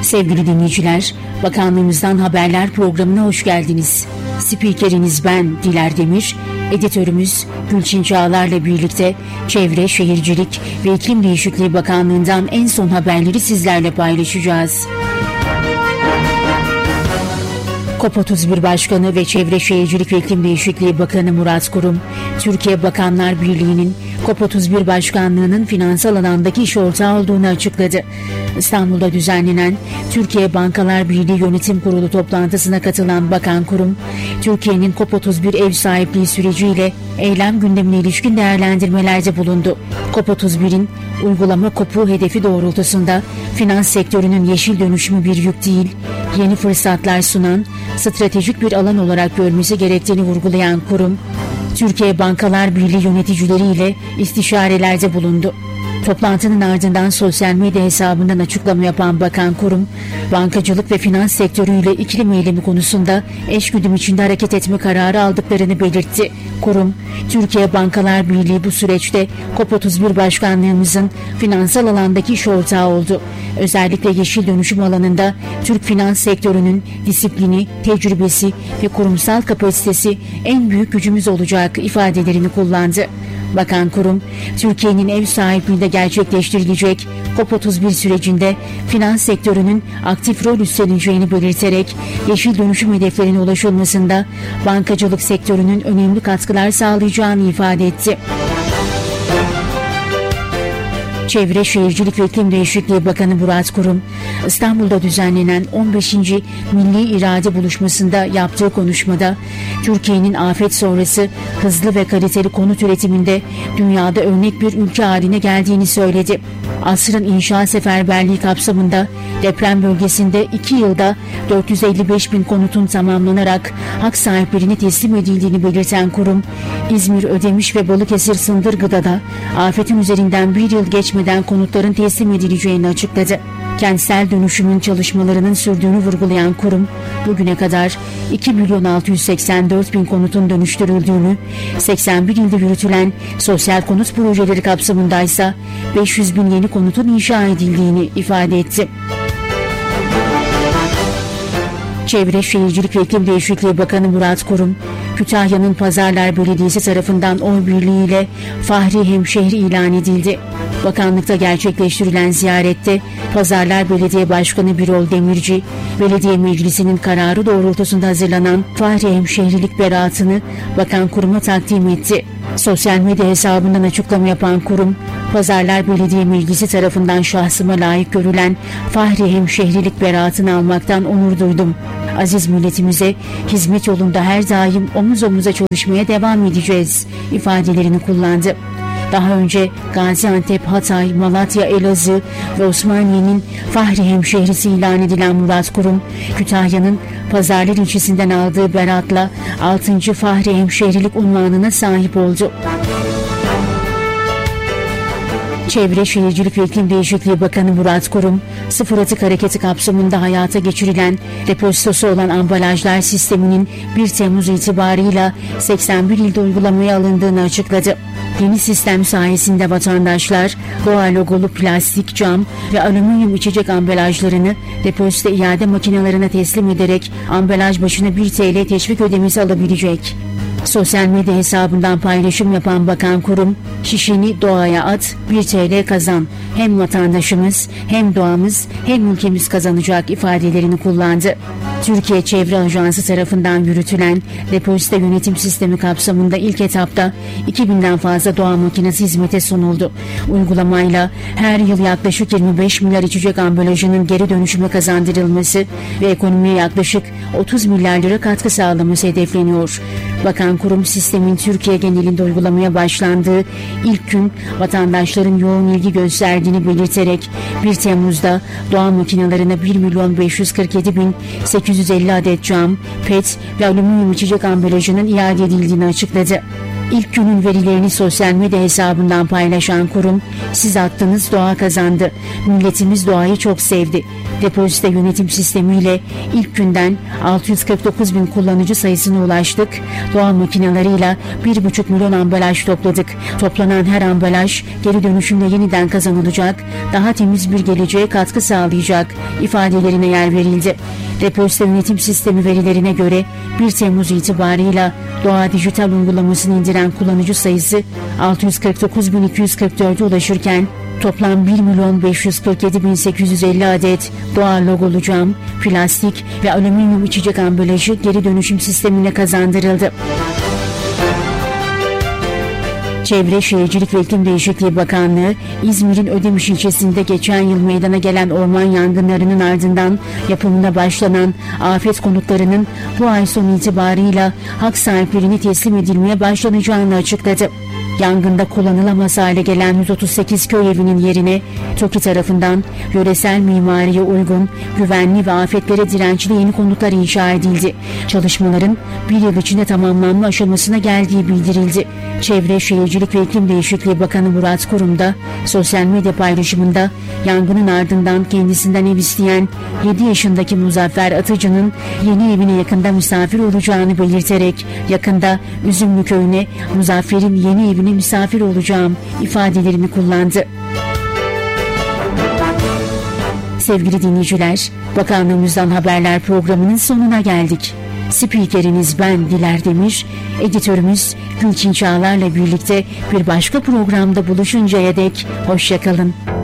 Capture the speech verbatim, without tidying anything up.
Sevgili dinleyiciler, Bakanlığımızdan Haberler programına hoş geldiniz. Spikeriniz ben Diler Demir, editörümüz Gülçin Çağlar'la birlikte Çevre, Şehircilik ve İklim Değişikliği Bakanlığı'ndan en son haberleri sizlerle paylaşacağız. COP otuz bir Başkanı ve Çevre, Şehircilik ve İklim Değişikliği Bakanı Murat Kurum, Türkiye Bakanlar Birliği'nin COP otuz bir Başkanlığı'nın finansal alandaki iş ortağı olduğunu açıkladı. İstanbul'da düzenlenen Türkiye Bankalar Birliği Yönetim Kurulu toplantısına katılan Bakan Kurum, Türkiye'nin COP otuz bir ev sahipliği süreciyle eylem gündemine ilişkin değerlendirmelerde bulundu. COP otuz birin uygulama kopu hedefi doğrultusunda finans sektörünün yeşil dönüşümü bir yük değil, yeni fırsatlar sunan stratejik bir alan olarak görmesi gerektiğini vurgulayan kurum, Türkiye Bankalar Birliği yöneticileriyle istişarelerde bulundu. Toplantının ardından sosyal medya hesabından açıklama yapan Bakan Kurum, bankacılık ve finans sektörüyle iklim eylemi konusunda eşgüdüm içinde hareket etme kararı aldıklarını belirtti. Kurum, Türkiye Bankalar Birliği bu süreçte COP otuz bir Başkanlığımızın finansal alandaki iş ortağı oldu. Özellikle yeşil dönüşüm alanında Türk finans sektörünün disiplini, tecrübesi ve kurumsal kapasitesi en büyük gücümüz olacak ifadelerini kullandı. Bakan Kurum, Türkiye'nin ev sahipliğinde gerçekleştirilecek COP otuz bir sürecinde finans sektörünün aktif rol üstleneceğini belirterek yeşil dönüşüm hedeflerine ulaşılmasında bankacılık sektörünün önemli katkılar sağlayacağını ifade etti. Çevre, Şehircilik ve İklim Değişikliği Bakanı Murat Kurum, İstanbul'da düzenlenen on beşinci Milli İrade Buluşması'nda yaptığı konuşmada, Türkiye'nin afet sonrası hızlı ve kaliteli konut üretiminde dünyada örnek bir ülke haline geldiğini söyledi. Asrın inşaat seferberliği kapsamında deprem bölgesinde iki yılda dört yüz elli beş bin konutun tamamlanarak hak sahiplerine teslim edildiğini belirten kurum, İzmir, Ödemiş ve Balıkesir Sındırgı'da da afetin üzerinden bir yıl geçmeden konutların teslim edileceğini açıkladı. Kentsel dönüşümün çalışmalarının sürdüğünü vurgulayan kurum, bugüne kadar iki milyon altı yüz seksen dört bin konutun dönüştürüldüğünü, seksen bir ilde yürütülen sosyal konut projeleri kapsamındaysa beş yüz bin yeni konutun inşa edildiğini ifade etti. Çevre, Şehircilik ve İklim Değişikliği Bakanı Murat Kurum, Kütahya'nın Pazarlar Belediyesi tarafından oy birliğiyle Fahri Hemşehri ilan edildi. Bakanlıkta gerçekleştirilen ziyarette Pazarlar Belediye Başkanı Birol Demirci, Belediye Meclisi'nin kararı doğrultusunda hazırlanan Fahri Hemşehrilik beraatını Bakan Kurum'a takdim etti. Sosyal medya hesabından açıklama yapan kurum, Pazarlar Belediye Meclisi tarafından şahsıma layık görülen Fahri Hemşehrilik beraatını almaktan onur duydum. Aziz milletimize hizmet yolunda her daim omuz omuza çalışmaya devam edeceğiz ifadelerini kullandı. Daha önce Gaziantep, Hatay, Malatya, Elazığ ve Osmaniye'nin Fahri Hemşehrisi ilan edilen Murat Kurum, Kütahya'nın Pazarlar ilçesinden aldığı beraatla altıncı Fahri Hemşehrilik unvanına sahip oldu. Çevre, Şehircilik ve İklim Değişikliği Bakanı Murat Kurum, sıfır atık hareketi kapsamında hayata geçirilen depozitosu olan ambalajlar sisteminin bir Temmuz itibarıyla seksen bir ilde uygulamaya alındığını açıkladı. Yeni sistem sayesinde vatandaşlar doğa logolu plastik, cam ve alüminyum içecek ambalajlarını depozito iade makinelerine teslim ederek ambalaj başına bir TL teşvik ödemesi alabilecek. Sosyal medya hesabından paylaşım yapan Bakan Kurum, şişeni doğaya at, bir TL kazan. Hem vatandaşımız, hem doğamız, hem ülkemiz kazanacak ifadelerini kullandı. Türkiye Çevre Ajansı tarafından yürütülen depozito yönetim sistemi kapsamında ilk etapta iki binden fazla doğa makinesi hizmete sunuldu. Uygulamayla her yıl yaklaşık yirmi beş milyar içecek ambalajının geri dönüşüme kazandırılması ve ekonomiye yaklaşık otuz milyar lira katkı sağlaması hedefleniyor. Bakan Kurum, sistemin Türkiye genelinde uygulamaya başlandığı ilk gün vatandaşların yoğun ilgi gösterdiğini belirterek bir Temmuz'da doğa makinelerine bir milyon beş yüz kırk yedi bin sekiz yüz elli adet cam, pet ve alüminyum içecek ambalajının iade edildiğini açıkladı. İlk günün verilerini sosyal medya hesabından paylaşan kurum, "Siz attınız, doğa kazandı. Milletimiz doğayı çok sevdi." Depozito yönetim sistemiyle ilk günden altı yüz kırk dokuz bin kullanıcı sayısına ulaştık. Doğa makineleriyle bir buçuk milyon ambalaj topladık. Toplanan her ambalaj geri dönüşümle yeniden kazanılacak, daha temiz bir geleceğe katkı sağlayacak ifadelerine yer verildi. Depozito yönetim sistemi verilerine göre bir Temmuz itibarıyla Doğa dijital uygulamasını indiren kullanıcı sayısı altı yüz kırk dokuz bin iki yüz kırk dört'e ulaşırken toplam bir milyon beş yüz kırk yedi bin sekiz yüz elli adet doğa logolu cam, plastik ve alüminyum içecek ambalajı geri dönüşüm sistemine kazandırıldı. Çevre, Şehircilik ve İklim Değişikliği Bakanlığı, İzmir'in Ödemiş ilçesinde geçen yıl meydana gelen orman yangınlarının ardından yapımına başlanan afet konutlarının bu ay sonu itibarıyla hak sahiplerine teslim edilmeye başlanacağını açıkladı. Yangında kullanılamaz hale gelen yüz otuz sekiz köy evinin yerine TOKİ tarafından yöresel mimariye uygun, güvenli ve afetlere dirençli yeni konutlar inşa edildi. Çalışmaların bir yıl içinde tamamlanma aşamasına geldiği bildirildi. Çevre, Şehircilik ve İklim Değişikliği Bakanı Murat Kurum da sosyal medya paylaşımında yangının ardından kendisinden ev isteyen yedi yaşındaki Muzaffer Atıcı'nın yeni evine yakında misafir olacağını belirterek yakında Üzümlü köyüne Muzaffer'in yeni evine misafir olacağım ifadelerini kullandı. Sevgili dinleyiciler, Bakanlığımızdan Haberler programının sonuna geldik. Spikeriniz ben Diler Demir, editörümüz Gülçin Çağlar'la birlikte bir başka programda buluşuncaya dek hoşça kalın.